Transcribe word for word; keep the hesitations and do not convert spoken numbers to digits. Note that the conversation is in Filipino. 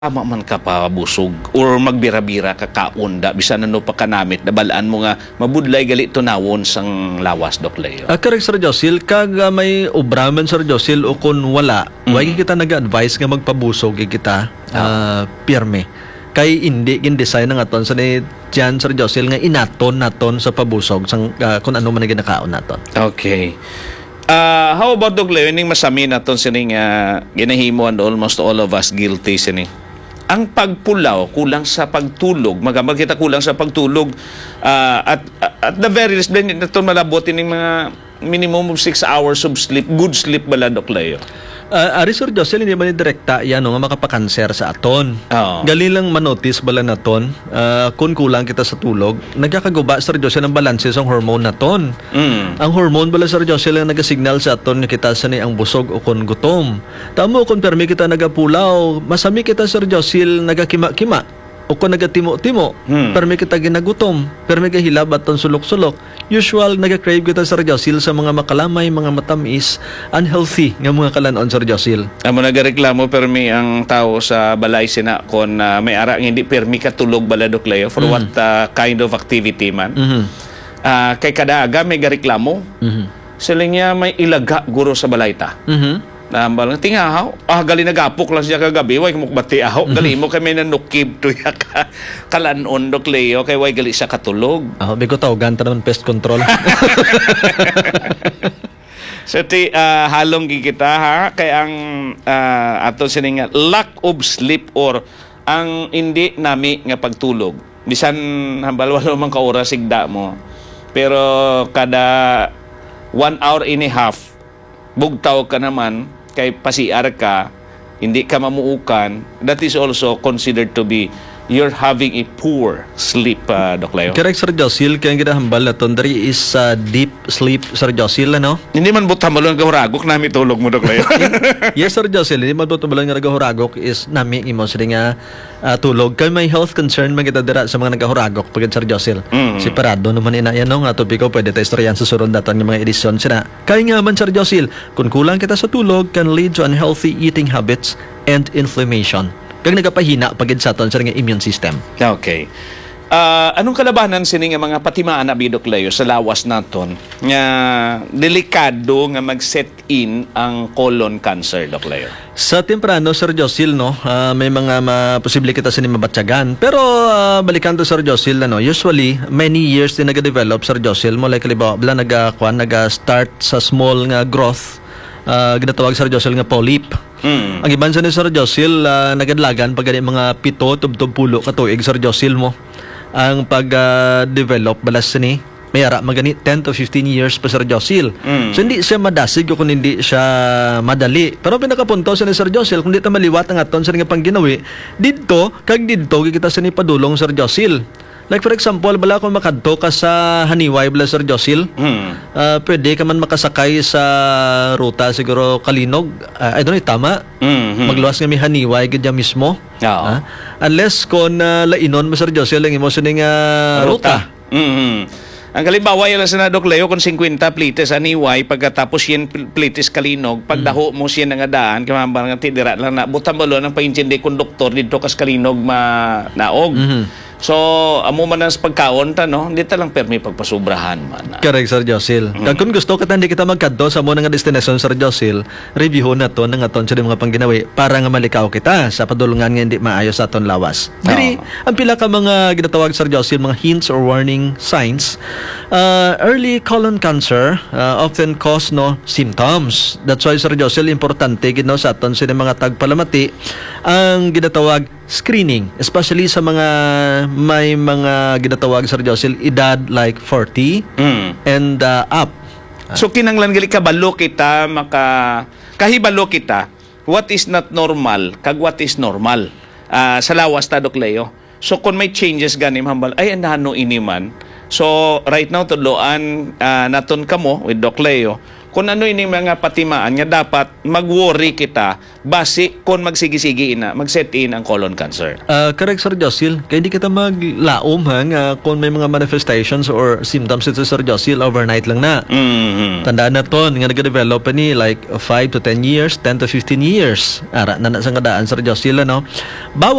tama man ka pa busog or magbira-bira ka kaunda bisan ano pa kanamit nabalaan mo nga mabudlay gali tunawon sang lawas Doc Leo. Ah, correct Sir Josil, kag uh, may obraman Sir Josil o kun wala, mm. wagi kita nag-advise nga magpabusog kita uh, oh. pirme. Kay hindi gin design nga aton sa ni Jan Sir Josil nga inaton naton sa pabusog sang uh, kung ano man ginakaon naton. Okay. Uh, how about Doc Leo, ining masami naton sining uh, ginahimo and almost all of us guilty sining. Ang pagpulaw kulang sa pagtulog, magamag kita kulang sa pagtulog uh, at at the very least din ito malabot ining mga minimum of six hours of sleep, good sleep bala Doc Leo. Uh, Ari Sir Jocelyn, hindi man direkta yan no, nga makapakanser sa aton. Oh. Gali lang manotis bala naton, uh, kung kulang kita sa tulog, nagkakaguba Sir Jocelyn ang balanse sa hormone naton. Mm. Ang hormone bala Sir Jocelyn nagasignal sa aton nga kita sa ni ang busog o kun gutom. Tamo kung permi kita nagapulaw, masami kita Sir Jocelyn nagakima-kima. O kung nagatimo-timo, hmm. permi kita ginagutom, permi ka hilab aton sulok-sulok. Usual, nag-crave kita Sir Josil sa mga makalamay, mga matamis, unhealthy nga mga kalanon Sir Josil. Amo nagareklamo permi ang tao sa balay sina kon uh, may ara hindi permi ka tulog bala Doc Leo for mm-hmm. what uh, kind of activity man. Mm-hmm. Uh, kay kadaaga may gareklamo. Mm-hmm. Sila niya may ilaga guro sa balay ta. Mhm. Nambal tingahaw ah gali nagapok lang siya kagabi way mukbati aho gali mo kami nanukib to ya ka kalanon Doc Leo kay way gali siya katulog ah bigo tawgan ta naman pest control. So ti uh, halong kita ha kay ang uh, ato sining lack of sleep or ang hindi nami nga pagtulog bisan hambal wala man ka oras sigda mo pero kada one hour and a half bugtaw ka naman kay pasiar ka, hindi ka mamuukan, that is also considered to be you're having a poor sleep, uh, Doc Leo. Correct, Sir Josil. Kaya ang ginahambal na tondari is uh, deep sleep, Sir Josil, ano? Hindi man buta malong nagahuragok nami tulog mo, Doc Leo. Yes, Sir Josil. Hindi man buta malong nagahuragok is nami imo sa nga uh, tulog. Kaya may health concern man kita dira sa mga nagahuragok pagod, Sir Josil. Mm-hmm. Separado naman ina yan, no? Nga tubig ko, pwede tayo istoryan sa surun datan ng mga edisyon sina. Kaya nga man, Sir Josil, kung kulang kita sa tulog, can lead to unhealthy eating habits and inflammation. Kag nagapahina pagid sa aton sa nga immune system. Okay. Uh, anong kalabanan sini nga mga patimaan na Doc Leo sa lawas naton nga delikado nga mag-set in ang colon cancer, Doc Leo? Sa temprano, Sir Josil, no, uh, may mga posible kita sini mabatyagan. Pero uh, balikan to Sir Josil, no, usually many years din nag-develop Sir Josil mo like libaw bla naga-kuan naga-start sa small nga growth. Uh, ginatawag Sir Josil nga polyp. Mm. Ang iban sa ni Sir Josil, uh, nagadlagan pag mga pito, tub-tub pulo katuig Sir Josil mo. Ang pag-develop uh, balas ni may ara magani ten to fifteen years pa Sir Josil. Mm. So hindi siya madasig kung hindi siya madali. Pero pinakapunto sa ni Sir Josil, kung di ta maliwat ang aton sa nga pangginawi, didto kag didto kita sa ni padulong Sir Josil. Like for example, bala kung makadto ka sa Haniway bala Sir Josil, mm. uh, pwede ka man makasakay sa ruta siguro Kalinog. Uh, I don't know, tama? Mm-hmm. Magluwas nga may Haniway gadya mismo. Uh, unless kung uh, lainon mo Sir Josil, ang imo sining uh, ruta. ruta. Mm-hmm. Ang kalimbawa yun sa Doc Leo kung fifty plites Haniway pagkatapos yan plites Kalinog pagdaho mo siya nga daan kamambang nga tidira lang na butang balo ng paintindi konduktor dito kas Kalinog ma naog. Mm-hmm. So, amo man ang pagkaon ta, no? Hindi ta lang permi pagpasubrahan man. Correct, Sir Josil. Mm. Kung gusto kita, hindi kita magkadto sa mo nga destination, Sir Josil, review na to ng aton sa mga pangginawi para nga malikaw kita sa padulungan nga hindi maayos sa aton lawas. Diri, oh. ang pila ka mga ginatawag, Sir Josil, mga hints or warning signs. Uh, early colon cancer uh, often cause no symptoms. That's why, Sir Josil, importante gino sa aton sa mga tagpalamati ang ginatawag screening, especially sa mga may mga ginatawag Sir Josil edad like forty mm. and uh, up. So kinanglan gali kabalo kita maka kahibalo kita what is not normal kag what is normal uh, sa lawas ta Doc Leo. So kung may changes ganim hambal ay anano ini man. So right now tudloan uh, naton kamo with Doc Leo kung ano ini mga patimaan nga dapat mag-worry kita base kung magsigi-sige ina, mag-set in ang colon cancer. Ah, correct, Sir Josil. Kaya di kita maglaom ha, nga kung may mga manifestations or symptoms ito, Sir Josil, overnight lang na. Mhm. Tandaan na to, nga nag-develop pa ni like five to ten years, ten to fifteen years. Ara na na sa nga daan, Sir Josil, ano? Bawo